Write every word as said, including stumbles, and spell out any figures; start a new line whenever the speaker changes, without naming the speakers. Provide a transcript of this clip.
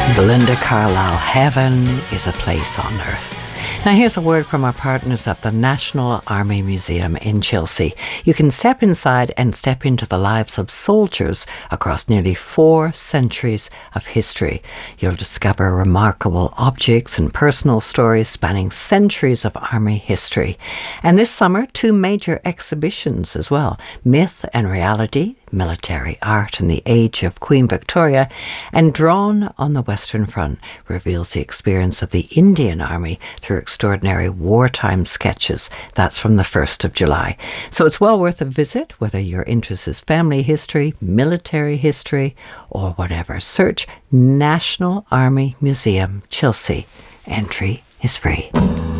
Belinda Carlisle, heaven is a place on earth. Now here's a word from our partners at the National Army Museum in Chelsea. You can step inside and step into the lives of soldiers across nearly four centuries of history. You'll discover remarkable objects and personal stories spanning centuries of Army history. And this summer, two major exhibitions as well: Myth and Reality, Military Art in the Age of Queen Victoria, and Drawn on the Western Front reveals the experience of the Indian Army through extraordinary wartime sketches. That's from the first of July. So it's well worth a visit, whether your interest is family history, military history, or whatever. Search National Army Museum, Chelsea. Entry is free.